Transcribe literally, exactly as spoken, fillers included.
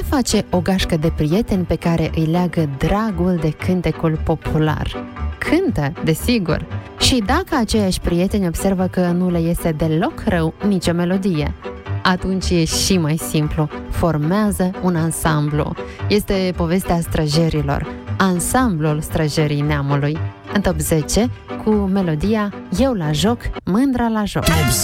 Ce face o gașcă de prieteni pe care îi leagă dragul de cântecul popular? Cântă, desigur. Și dacă aceiași prieteni observă că nu le iese deloc rău nicio melodie, atunci e și mai simplu. Formează un ansamblu. Este povestea străjerilor, ansamblul străjerii neamului. În top zece, cu melodia Eu la joc, mândra la joc.